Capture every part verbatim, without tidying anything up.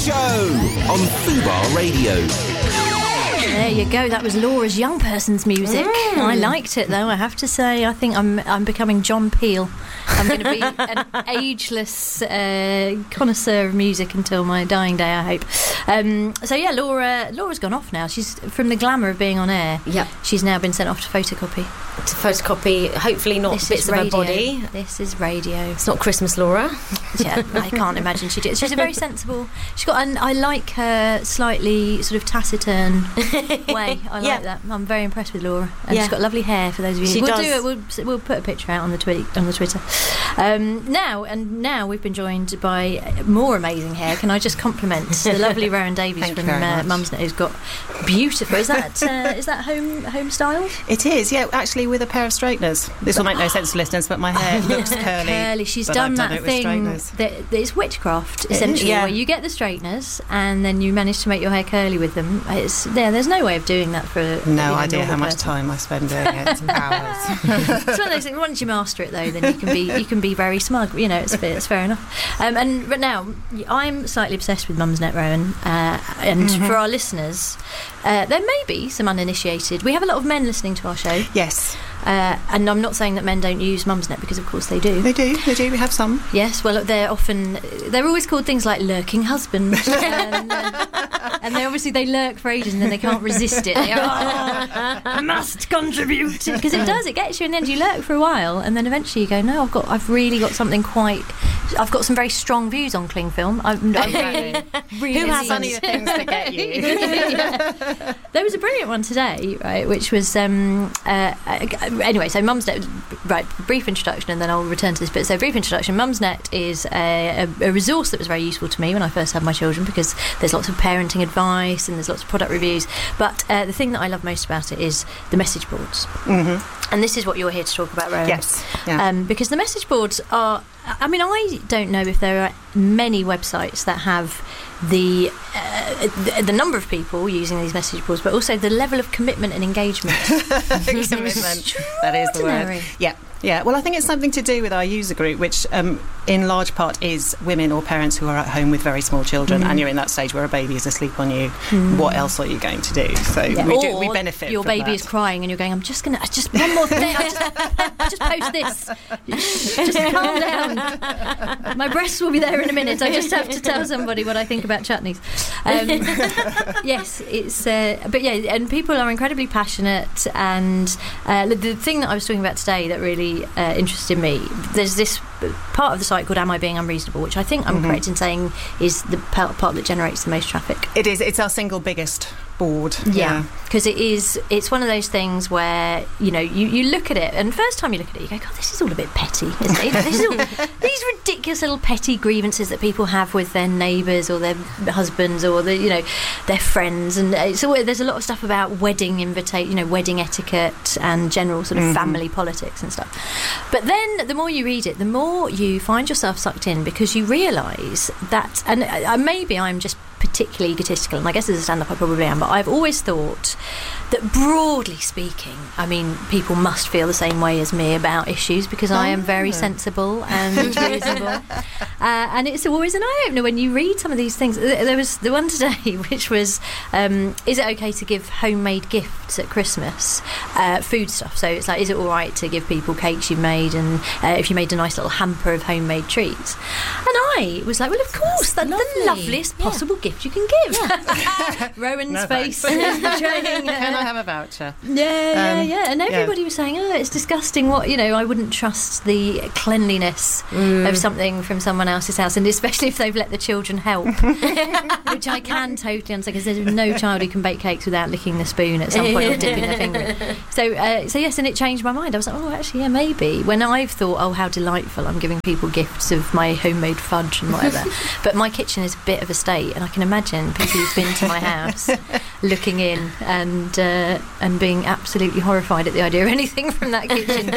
Show on Fubar Radio. There you go. That was Laura's young person's music. Mm. I liked it, though. I have to say, I think I'm I'm becoming John Peel. I'm going to be an ageless uh, connoisseur of music until my dying day, I hope. Um, so yeah, Laura Laura's gone off now. She's from the glamour of being on air. Yep. She's now been sent off to photocopy. To photocopy, hopefully not this bits of her body. This is radio. It's not Christmas, Laura. Yeah, I can't imagine she did. She's a very sensible. She's got. An, I like her slightly sort of taciturn way. I like yeah. that. I'm very impressed with Laura. And yeah. she's got lovely hair. For those of you, she we'll does. do it. We'll, we'll put a picture out on the tweet on the Twitter. Um, now and now we've been joined by more amazing hair. Can I just compliment the lovely Rowan Davies from uh, Mumsnet, who's got beautiful. Is that uh, is that home home styled? It is. Yeah, actually with a pair of straighteners. This will make no sense to listeners, but my hair looks curly. Curly. She's but done I've that done it thing. With that, that it's witchcraft essentially, yeah. where you get the straighteners and then you manage to make your hair curly with them. It's yeah. There's no way of doing that for a, no a idea how much person. time I spend doing it. It's hours. It's one of those things. Once you master it, though, then you can be you can be very smug. You know, it's it's fair enough. Um, and but now I'm slightly obsessed with Mumsnet, Rowan, uh, and mm-hmm. for our listeners, uh, there may be some uninitiated. We have a lot of men listening to our show. Yes. Uh, and I'm not saying that men don't use Mumsnet, because of course they do. They do, they do. We have some. Yes, well, they're often they're always called things like lurking husband, and, uh, and they obviously they lurk for ages and then they can't resist it. They oh, I must contribute, because it does. It gets you, and then you lurk for a while, and then eventually you go, no, I've got, I've really got something quite. I've got some very strong views on cling film. I've, I've really, really Who has funnier things to get you? Yeah. There was a brilliant one today, right, which was um, uh, anyway. So Mumsnet, right? Brief introduction, and then I'll return to this bit. So brief introduction. Mumsnet is a, a, a resource that was very useful to me when I first had my children, because there's lots of parenting advice and there's lots of product reviews. But uh, the thing that I love most about it is the message boards. Mm-hmm. And this is what you're here to talk about, Rowan. Yes. Yeah. Um, because the message boards are. I mean, I don't know if there are many websites that have the, uh, the the number of people using these message boards, but also the level of commitment and engagement. Commitment. That is the word. Yeah. Yeah, well, I think it's something to do with our user group, which um, in large part is women or parents who are at home with very small children, mm. and you're in that stage where a baby is asleep on you. Mm. What else are you going to do? So yeah. we, or do, we benefit your from baby that. is crying and you're going, I'm just going to, just one more thing, I just, just post this. Just calm down. My breasts will be there in a minute. I just have to tell somebody what I think about chutneys. Um, yes, it's, uh, but yeah, and people are incredibly passionate, and uh, the, the thing that I was talking about today that really Uh, interested me, there's this part of the site called Am I Being Unreasonable, which I think I'm mm-hmm. correct in saying is the part that generates the most traffic. It is. It's our single biggest board. Yeah, because yeah. it is. It's one of those things where you know you, you look at it, and first time you look at it, you go, God, this is all a bit petty, isn't it? This is all, these ridiculous little petty grievances that people have with their neighbours or their husbands or the you know their friends, and it's always, there's a lot of stuff about wedding invitation, you know, wedding etiquette and general sort of mm-hmm. family politics and stuff. But then the more you read it, the more you find yourself sucked in, because you realise that, and uh, maybe I'm just particularly egotistical, and I guess as a stand-up I probably am, but I've always thought that broadly speaking, I mean, people must feel the same way as me about issues, because oh. I am very sensible and reasonable. Uh, and it's always an eye-opener when you read some of these things. There was the one today which was, um, is it okay to give homemade gifts at Christmas? Uh, food stuff. So it's like, is it all right to give people cakes you've made, and uh, if you made a nice little hamper of homemade treats? And I was like, well, of course, that's lovely. The loveliest possible yeah. gift you can give. Yeah. Rowan's no, face is betraying Can I have a voucher? Yeah, yeah, um, yeah. And everybody yeah. was saying, oh, it's disgusting. What, you know, I wouldn't trust the cleanliness mm. of something from someone else's house, and especially if they've let the children help, which I can totally understand, because there's no child who can bake cakes without licking the spoon at some point or dipping their finger in. So, uh, so yes, and it changed my mind. I was like, oh, actually, yeah, maybe. When I've thought, oh, how delightful, I'm giving people gifts of my homemade fudge and whatever. But my kitchen is a bit of a state, and I can imagine people who've been to my house looking in and uh, and being absolutely horrified at the idea of anything from that kitchen.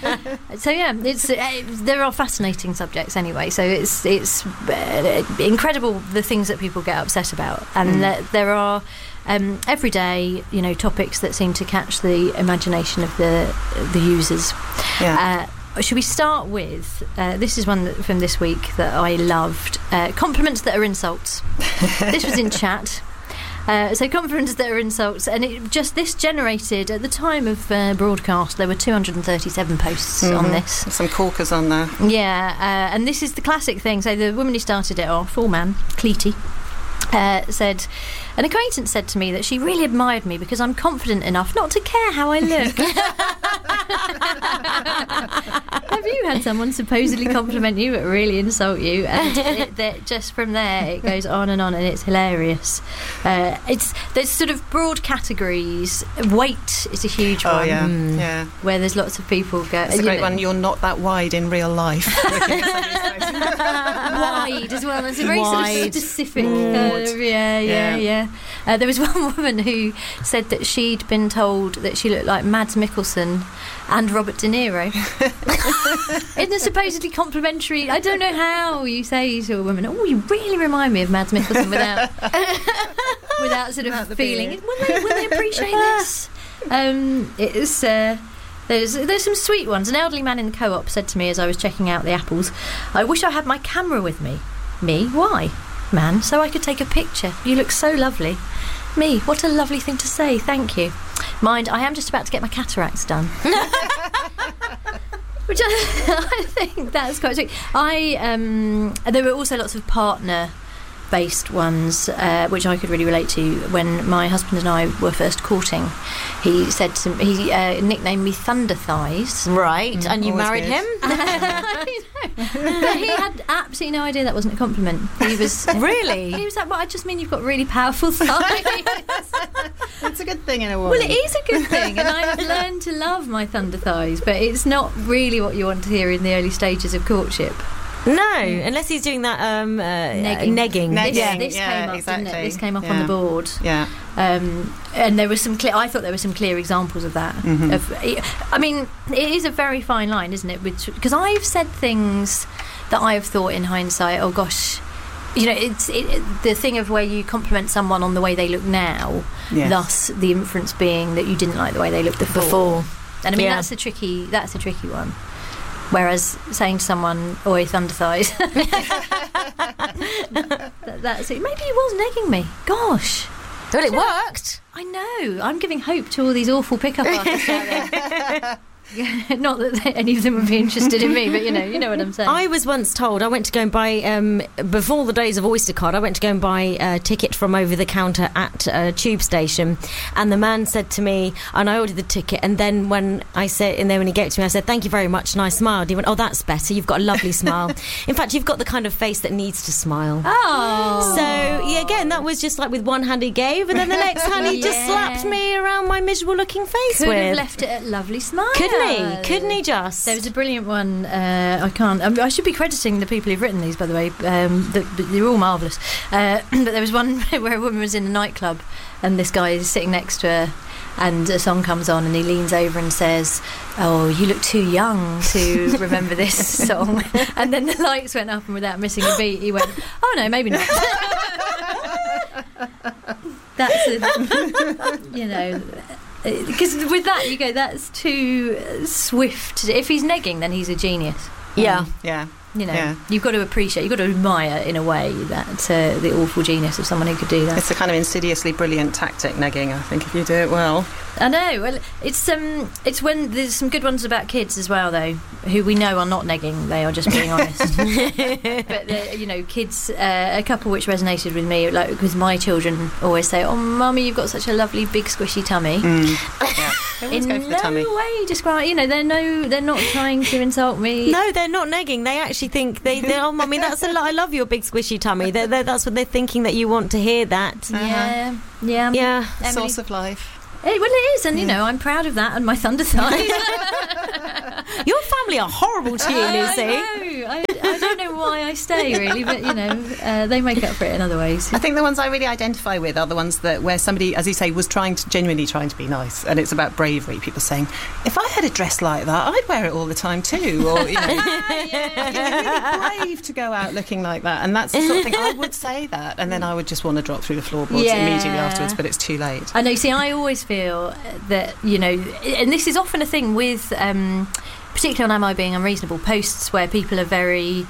So yeah, it's uh, there are fascinating subjects anyway. So it's it's uh, incredible the things that people get upset about, and mm. there, there are. Um, every day, you know, topics that seem to catch the imagination of the the users. Yeah. Uh, should we start with uh, this is one that, from this week that I loved, uh, compliments that are insults. This was in chat. Uh, so confidence that are insults, and it just this generated at the time of uh, broadcast there were two hundred thirty-seven posts mm-hmm. on this. Some corkers on there. Yeah, uh, and this is the classic thing. So the woman who started it off, all man, Cleety, uh, said, an acquaintance said to me that she really admired me because I'm confident enough not to care how I look. Have you had someone supposedly compliment you but really insult you? And it, that just from there it goes on and on, and it's hilarious. Uh, it's there's sort of broad categories. Weight is a huge oh, one. Yeah, mm. yeah. Where there's lots of people go. It's a great know, one. You're not that wide in real life. Wide as well. It's a very wide. Sort of specific. Uh, yeah, yeah, yeah. yeah. Uh, there was one woman who said that she'd been told that she looked like Mads Mikkelsen and Robert De Niro. In the supposedly complimentary, I don't know how you say to a woman, oh, you really remind me of Mads Mikkelsen without without sort of feeling, will they, will they appreciate this? Um, it's... Uh, There's there's some sweet ones. An elderly man in the co-op said to me as I was checking out the apples, I wish I had my camera with me. Me? Why? Man, so I could take a picture. You look so lovely. Me, what a lovely thing to say. Thank you. Mind, I am just about to get my cataracts done. Which I, I think that's quite sweet. I um, there were also lots of partner based ones uh, which I could really relate to. When my husband and I were first courting, he said to me, he uh, nicknamed me Thunder Thighs. Right, mm, and you married good. him? I know. But he had absolutely no idea that wasn't a compliment. He was really? He was like, well, I just mean you've got really powerful thighs. It's a good thing in a woman. Well, it is a good thing, and I have learned to love my Thunder Thighs, but it's not really what you want to hear in the early stages of courtship. No, unless he's doing that um, uh, negging. negging. negging. This, Yeah, this yeah, came up, exactly. didn't it? This came up yeah. on the board. Yeah. Um, and there was some clear, I thought there were some clear examples of that. Mm-hmm. Of, I mean, it is a very fine line, isn't it? Because I've said things that I have thought in hindsight, oh gosh, you know, it's it, the thing of where you compliment someone on the way they look now, yes. thus the inference being that you didn't like the way they looked before. before. And I mean, yeah. that's a tricky, that's a tricky one. Whereas saying to someone, oi, Thunder Thighs, that, that's it. Maybe he was negging me. Gosh. Well, it worked. I know. I'm giving hope to all these awful pickup artists out there. Not that any of them would be interested in me, but you know, you know what I'm saying. I was once told I went to go and buy um, before the days of Oyster Card. I went to go and buy a ticket from over the counter at a tube station, and the man said to me, and I ordered the ticket, and then when I said, and then when he gave it to me, I said, "Thank you very much," and I smiled. He went, "Oh, that's better. You've got a lovely smile. In fact, you've got the kind of face that needs to smile." Oh, so yeah, again, that was just like with one hand he gave, and then the next hand he yeah. just slapped me around my miserable-looking face. Could with. have left it at lovely smile. Couldn't he? Couldn't he just? There was a brilliant one. Uh, I can't. I, mean, I should be crediting the people who've written these, by the way. Um, the, they're all marvellous. Uh, but there was one where a woman was in a nightclub, and this guy is sitting next to her, and a song comes on, and he leans over and says, "Oh, you look too young to remember this song." And then the lights went up, and without missing a beat, he went, "Oh no, maybe not." That's a, you know. Because with that, you go, that's too swift. If he's negging, then he's a genius. Yeah. Um, Yeah. You know, yeah. you've got to appreciate, you've got to admire, in a way, that uh, the awful genius of someone who could do that. It's a kind of insidiously brilliant tactic, negging, I think, if you do it well. I know. Well, it's um, it's when there's some good ones about kids as well, though, who we know are not negging; they are just being honest. But you know, kids, uh, a couple which resonated with me, like because my children always say, "Oh, mummy, you've got such a lovely big squishy tummy." Mm. Yeah. In go for the no tummy. way describe. You know, they're no, they're not trying to insult me. No, they're not negging. They actually think they. they oh, mummy, that's a lot. I love your big squishy tummy. They're, they're, that's what they're thinking, that you want to hear that. Uh-huh. Yeah, yeah, yeah. Emily. Source of life. Hey, well, it is, and you know, I'm proud of that and my Thunder Thighs. Your family are horrible to you, Lucy. I know. I, I don't know why I stay, really, but you know, uh, they make up for it in other ways. I think the ones I really identify with are the ones that where somebody, as you say, was trying to genuinely trying to be nice, and it's about bravery. People saying, "If I had a dress like that, I'd wear it all the time too," or you know, yeah, you're really brave to go out looking like that. And that's the sort of thing I would say that, and then I would just want to drop through the floorboards Yeah. immediately afterwards. But it's too late. I know. See, I always feel that, you know, and this is often a thing with, um, particularly on Am I Being Unreasonable, posts where people are very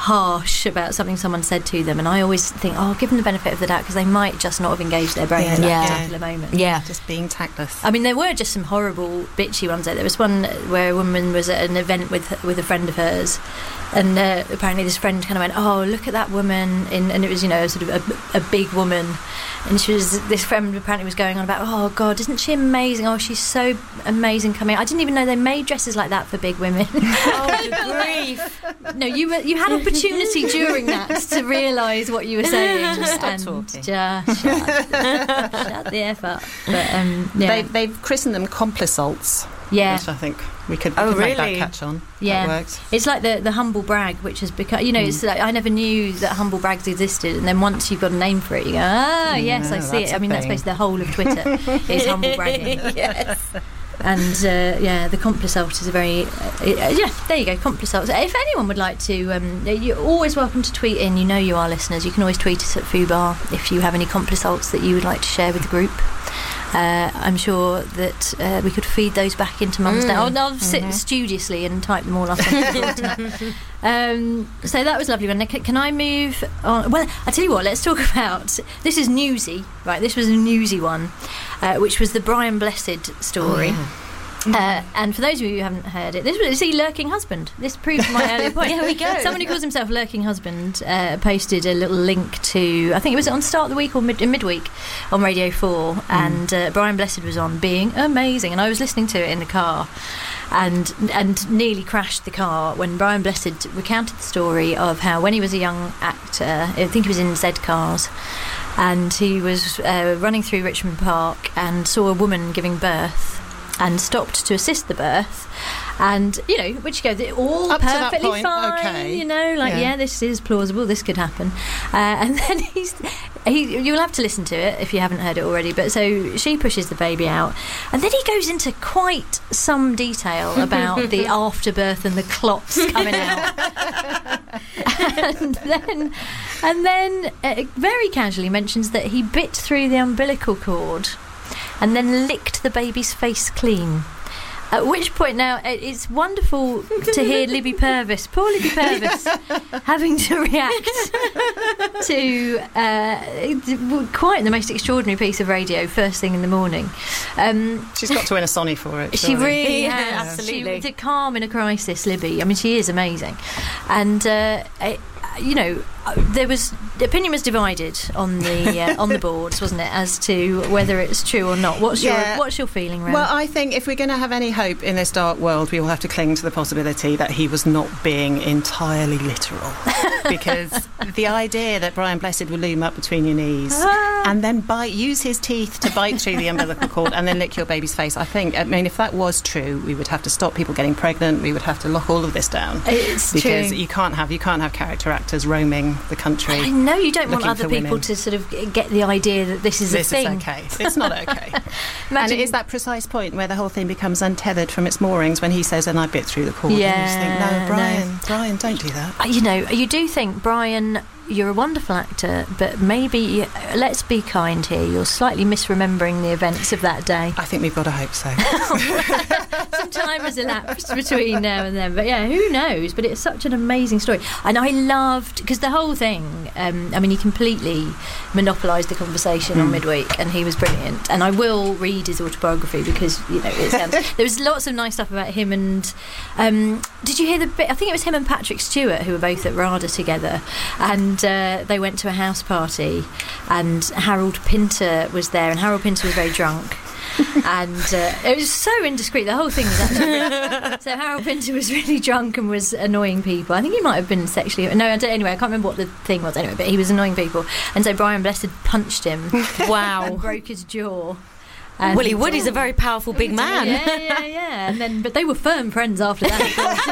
harsh about something someone said to them, and I always think, oh, give them the benefit of the doubt because they might just not have engaged their brain Yeah. at that Yeah. particular moment. Yeah. Just being tactless. I mean, there were just some horrible, bitchy ones. There was one where a woman was at an event with with a friend of hers, and uh, apparently this friend kind of went, "Oh, look at that woman," in, and it was, you know, sort of a, a big woman, and she was. This friend apparently was going on about, "Oh God, isn't she amazing? Oh, she's so amazing coming. I didn't even know they made dresses like that for big women." Oh, good grief. No, you were, you had opportunity during that to realise what you were saying. Just stop and talking. Just shut, shut the F up. But um, yeah, They, they've christened them complisalts, yeah. which I think we could, we Oh, could make really? that catch on. Yeah. That works. It's like the, the humble brag, which has become, you know, it's like, I never knew that humble brags existed, and then once you've got a name for it, you go, ah, yes, I Yeah, see that's it. I a mean, that's thing. basically the whole of Twitter is humble bragging. Yes. And uh, yeah, the complisalt is a very, uh, yeah, there you go, complisalt. If anyone would like to, um, you're always welcome to tweet in. You know you are, listeners. You can always tweet us at Fubar if you have any complisalts that you would like to share with the group. Uh, I'm sure that uh, we could feed those back into Mum's Mm. Day. I'll, I'll sit Mhm. studiously and type them all up on the board tonight. Um, so that was lovely. Can, can I move on? Well, I tell you what, let's talk about, this is newsy, right? This was a newsy one, uh, which was the Brian Blessed story. Oh, Uh, and for those of you who haven't heard it, this was see Lurking Husband. This proves my earlier point. There we go. Someone who calls himself Lurking Husband uh, posted a little link to, I think it was on Start of the Week or mid- midweek on Radio four, mm. and uh, Brian Blessed was on, being amazing, and I was listening to it in the car and and nearly crashed the car when Brian Blessed recounted the story of how when he was a young actor, I think he was in Z Cars, and he was uh, running through Richmond Park and saw a woman giving birth and stopped to assist the birth, and you know, which goes all Up to that perfectly point, fine, okay. you know, like yeah. Yeah. this is plausible, this could happen, uh, and then he's he you'll have to listen to it if you haven't heard it already. But so she pushes the baby out, and then he goes into quite some detail about the afterbirth and the clots coming out. and then and then uh, very casually mentions that he bit through the umbilical cord and then licked the baby's face clean. At which point, now it's wonderful to hear Libby Purvis, poor Libby Purvis, having to react to uh, quite the most extraordinary piece of radio first thing in the morning. Um, She's got to win a Sonny for it. she surely. really Yeah, has. absolutely. She, to calm in a crisis, Libby. I mean, she is amazing. And, uh, I, you know, there was the opinion was divided on the uh, on the boards, wasn't it, as to whether it's true or not. What's Yeah. your what's your feeling, Ren? Well, I think if we're going to have any hope in this dark world, we will have to cling to the possibility that he was not being entirely literal. Because the idea that Brian Blessed will loom up between your knees Ah. and then bite, use his teeth to bite through the umbilical cord and then lick your baby's face, I think, I mean, if that was true, we would have to stop people getting pregnant. We would have to lock all of this down. It's because true. you can't have you can't have character actors roaming the country. I know you don't want looking other for people women. to sort of get the idea that this is This a thing. is okay. It's not okay. and Imagine- it is that precise point where the whole thing becomes untethered from its moorings when he says, and I bit through the cord. Yeah, and you just think, no, no. Brian, Brian, don't do that. Uh, You know, you do think, Brian, you're a wonderful actor, but maybe, uh, let's be kind here, you're slightly misremembering the events of that day. I think we've got to hope so. Some time has elapsed between now and then, but yeah, who knows? But it's such an amazing story, and I loved, because the whole thing, um, I mean, he completely monopolised the conversation on midweek, and he was brilliant. And I will read his autobiography because, you know, it sounds, there was lots of nice stuff about him. And um, did you hear the bit? I think it was him and Patrick Stewart who were both at RADA together, and uh, they went to a house party, and Harold Pinter was there, and Harold Pinter was very drunk. And uh, it was so indiscreet. The whole thing was actually brilliant. So Harold Pinter was really drunk and was annoying people. I think he might have been sexually no I don't, anyway I can't remember what the thing was anyway, but he was annoying people, and so Brian Blessed punched him. Wow. And broke his jaw. And Well, he would. He's a very powerful big man. Yeah, yeah, yeah. And then, but they were firm friends after that. Of course,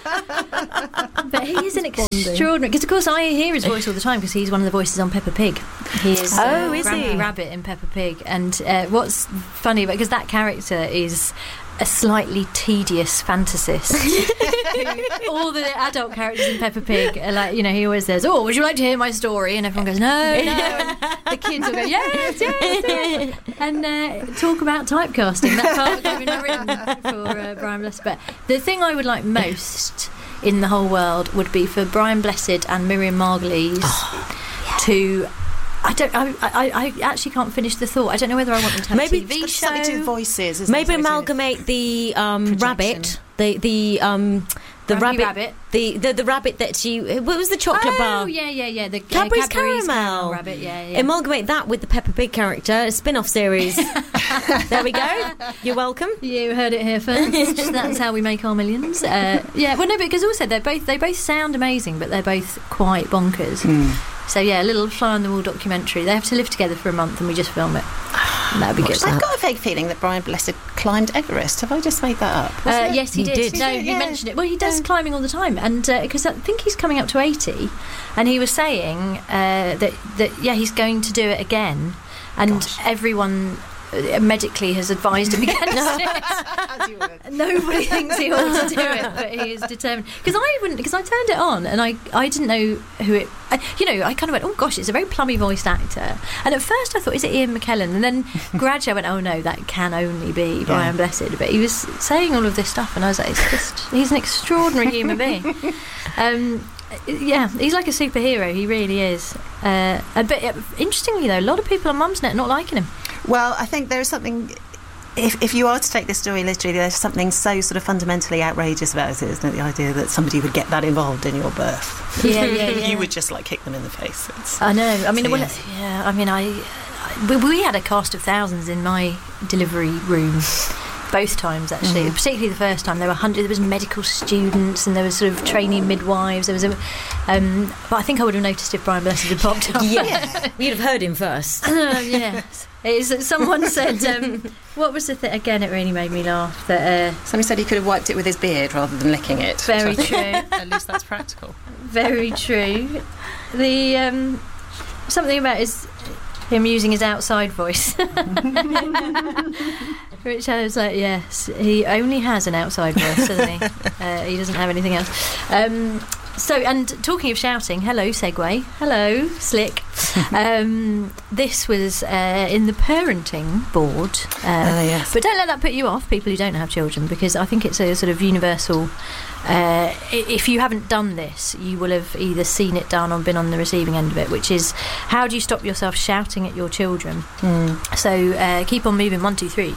you know. But he is an extraordinary. Because of course I hear his voice all the time because he's one of the voices on Peppa Pig. He is. Oh, uh, is Grumpy he? Rabbit in Peppa Pig. And uh, what's funny about because that character is a slightly tedious fantasist. All the adult characters in Peppa Pig are like, you know, he always says, "Oh, would you like to hear my story?" And everyone goes, "No, no." And the kids will go, "Yes, yes, yes." And uh, talk about typecasting. That part has been written for uh, Brian Blessed. But the thing I would like most in the whole world would be for Brian Blessed and Miriam Margolyes oh, yeah. to. I don't. I, I. I actually can't finish the thought. I don't know whether I want them to have maybe a T V show. Something to do voices. Isn't maybe it? amalgamate the um, rabbit. The the um. The rabbit, rabbit, the, the the rabbit that you. What was the chocolate oh, bar? Oh yeah, yeah, yeah. The Cadbury's, uh, Cadbury's caramel. caramel rabbit. Yeah, yeah. Amalgamate that with the Peppa Pig character, a spin-off series. There we go. You're welcome. You heard it here first. That's how we make our millions. Uh, yeah. Well, no, because also they're both they both sound amazing, but they're both quite bonkers. Mm. So yeah, a little fly on the wall documentary. They have to live together for a month, and we just film it. That would be good. I've got a vague feeling that Brian Blessed climbed Everest. Have I just made that up? Uh, yes, he, he did. did. No, he he yeah. mentioned it. Well, he does yeah. climbing all the time, and because uh, I think he's coming up to eighty, and he was saying uh, that that yeah, he's going to do it again, and Gosh. everyone. medically has advised him against it. Nobody thinks he ought to do it, but he is determined. Because I wouldn't, because I turned it on and I, I didn't know who it. I, you know, I kind of went, oh gosh, it's a very plummy voiced actor. And at first I thought, is it Ian McKellen? And then gradually I went, oh no, that can only be Brian yeah. Blessed. But he was saying all of this stuff, and I was like, it's just, he's an extraordinary human being. Um, yeah, he's like a superhero. He really is. Uh, but uh, interestingly, though, a lot of people on Mumsnet are not liking him. Well, I think there's something. If if you are to take this story literally, there's something so sort of fundamentally outrageous about it, isn't it? The idea that somebody would get that involved in your birth. Yeah, yeah, yeah. You would just like kick them in the face. It's, I know. I mean, so, well, yes. yeah. I mean, I, I we, we had a cast of thousands in my delivery room. Both times, actually. Mm. Particularly the first time, there were hundreds. There was medical students, and there was sort of trainee midwives. There was a, um, but I think I would have noticed if Brian Blessed had popped up. Yeah, you'd have heard him first. Uh, yes. It's, someone said, um, what was the thing? Again, it really made me laugh. That uh, somebody said he could have wiped it with his beard rather than licking it. Very true. At least that's practical. Very true. The um, something about his him using his outside voice. Which I was like, yes, he only has an outside voice, doesn't he? Uh, he doesn't have anything else. Um, so, and talking of shouting, hello, Segway. Hello, Slick. Um, this was uh, in the parenting board. Uh, uh, yes. But don't let that put you off, people who don't have children, because I think it's a sort of universal... Uh, if you haven't done this, you will have either seen it done or been on the receiving end of it, which is, how do you stop yourself shouting at your children? Mm. So uh, Keep On Moving one two three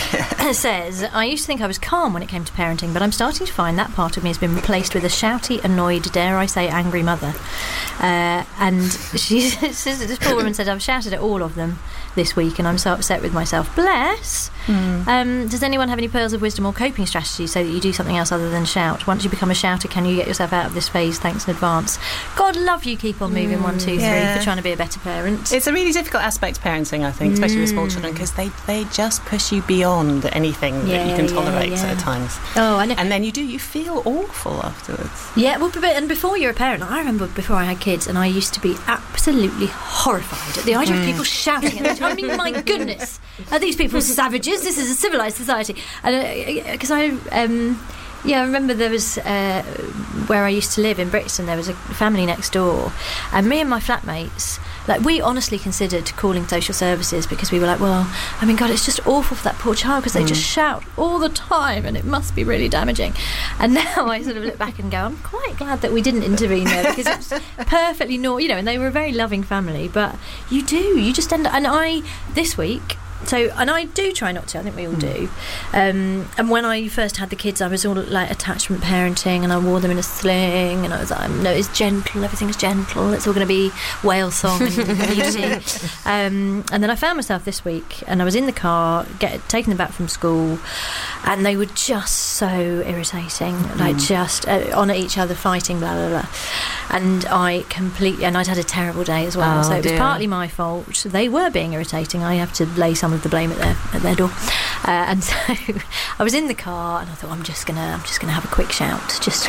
says, I used to think I was calm when it came to parenting, but I'm starting to find that part of me has been replaced with a shouty, annoyed, dare I say, angry mother. Uh, and she says, this poor woman said, I've shouted at all of them this week and I'm so upset with myself. Bless. Mm. Um, does anyone have any pearls of wisdom or coping strategies so that you do something else other than shout? Once you become a shouter, can you get yourself out of this phase? Thanks in advance. God love you, Keep On Moving mm, one two three yeah. for trying to be a better parent. It's a really difficult aspect of parenting, I think, especially mm. with small children, because they, they just push you beyond anything yeah, that you can tolerate yeah, yeah. at times. Oh, I know. And then you do, you feel awful afterwards. Yeah, well, but, and before you're a parent, I remember before I had kids, and I used to be absolutely horrified at the idea mm. of people shouting at me. I mean, my goodness, are these people savages? This is a civilised society. And because uh, I, um, yeah, I remember there was uh, where I used to live in Brixton. There was a family next door, and me and my flatmates, like, we honestly considered calling social services because we were like, well, I mean, God, it's just awful for that poor child because they mm. just shout all the time, and it must be really damaging. And now I sort of look back and go, I'm quite glad that we didn't intervene there, because it's perfectly normal, you know. And they were a very loving family, but you do, you just end up. And I this week. So, and I do try not to, I think we all do. Um, and when I first had the kids, I was all like attachment parenting, and I wore them in a sling, and I was like, no, it's gentle, everything's gentle, it's all going to be whale song and beauty. Um, and then I found myself this week, and I was in the car, get, taking them back from school, and they were just so irritating, mm. like just uh, on at each other, fighting, blah, blah, blah. And I completely, and I'd had a terrible day as well, oh, so it was dear. partly my fault. They were being irritating. I have to lay some of the blame at their at their door. Uh, and so I was in the car, and I thought, I'm just gonna I'm just gonna have a quick shout, just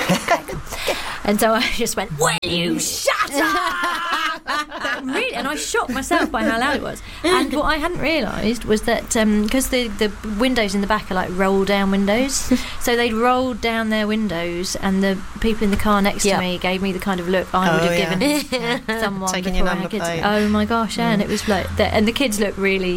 and so I just went, will you shut up? Really, and I shocked myself by how loud it was. And what I hadn't realised was that because um, the the windows in the back are like roll down windows, so they'd rolled down their windows, and the people in the car next yep. to me gave me the kind of look I oh, would have yeah. given someone taking before your I number had kids. plate. Oh my gosh, yeah, mm. and it was like, the, and the kids looked really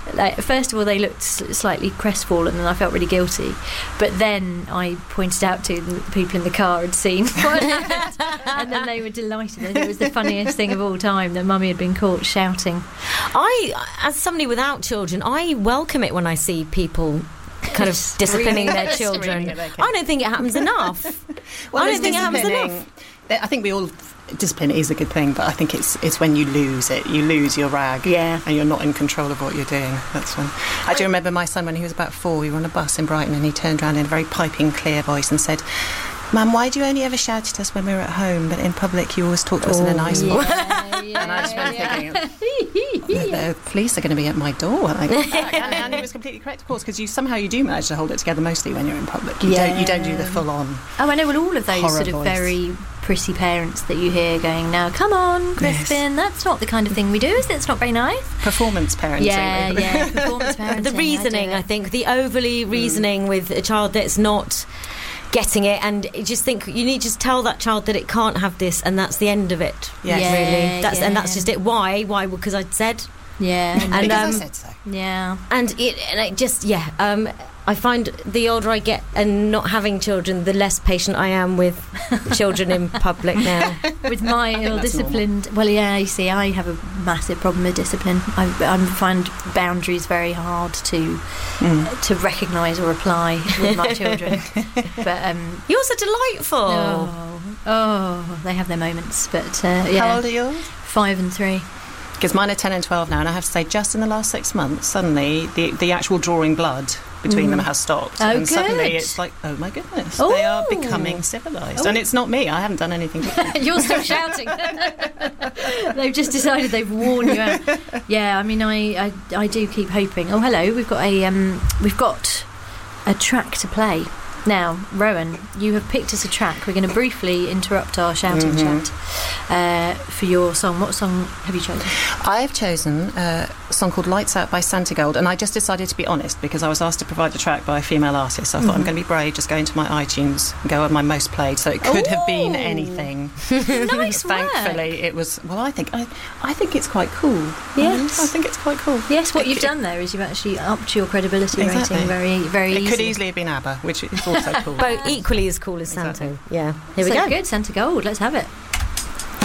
like, first of all, they looked s- slightly crestfallen, and I felt really guilty. But then I pointed out to them that the people in the car had seen what had happened, and then they were delighted. And it was the funniest thing of all time that Mummy had been caught shouting. I, as somebody without children, I welcome it when I see people kind of disciplining their children. I don't think it happens enough. Well, I don't think it happens enough. I think we all discipline is a good thing, but I think it's it's when you lose it, you lose your rag, yeah, and you're not in control of what you're doing. That's when. I do remember my son when he was about four. We were on a bus in Brighton, and he turned around in a very piping clear voice and said, "Mum, why do you only ever shout at us when we're at home, but in public you always talk to us oh, in a nice yeah, voice?" Yeah, and I just went yeah. thinking, the, the police are going to be at my door when I get back. and, and he was completely correct, of course, because you somehow you do manage to hold it together mostly when you're in public. You yeah. don't you don't do the full on. Oh, I know. Well, all of those sort of voice. very pretty parents that you hear going, "Now, come on, Crispin, yes. that's not the kind of thing we do, is it? It's not very nice." Performance parenting. Yeah, yeah, performance parenting. The reasoning, I, I think, the overly reasoning mm. with a child that's not getting it, and you just think you need to just tell that child that it can't have this, and that's the end of it. Yes. Yeah, really. That's yeah. and that's just it. Why? Why? Because I said. Yeah, and because um, I said so. Yeah, and it, and it just yeah. Um, I find the older I get and not having children, the less patient I am with children in public now. With my ill-disciplined... Well, yeah, you see, I have a massive problem with discipline. I, I find boundaries very hard to mm. to recognise or apply with my children. But um, yours are delightful. Oh, oh, they have their moments. But uh, yeah. How old are yours? Five and three. Because mine are ten and twelve now, and I have to say, just in the last six months, suddenly the the actual drawing blood between mm. them has stopped. Oh, and good. Suddenly it's like, oh my goodness, Ooh. they are becoming civilised. Ooh. And it's not me, I haven't done anything. You're still shouting. They've just decided they've worn you out. Yeah, I mean, I, I, I do keep hoping. Oh, hello, we've got a um, we've got a track to play. Now, Rowan, you have picked us a track. We're going to briefly interrupt our shouting mm-hmm. chat uh, for your song. What song have you chosen? I've chosen a song called Lights Out by Santigold, and I just decided to be honest because I was asked to provide a track by a female artist, so I thought mm-hmm. I'm going to be brave, just go into my iTunes and go on my most played, so it could Ooh. have been anything. Nice work. Thankfully, it was, well, I think I, I think it's quite cool. Yes. I think it's quite cool. Yes, what it, you've done there is you've actually upped your credibility exactly. rating very, very It easily. could easily have been ABBA, which is also cool. Both equally as cool as Santo. Exactly. Yeah. Here so we go. Good, Santigold. Let's have it.